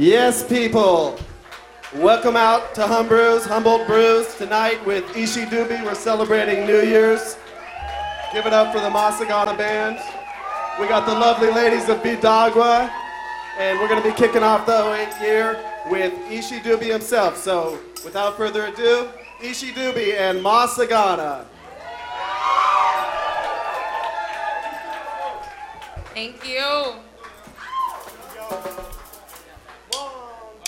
Yes, people. Welcome out to Humboldt Brews tonight with Ishi Dubi. We're celebrating New Year's. Give it up for the Masagana Band. We got the lovely ladies of Bidagua, and we're going to be kicking off the 08th year with Ishi Dubi himself. So, without further ado, Ishi Dubi and Masagana. Thank you.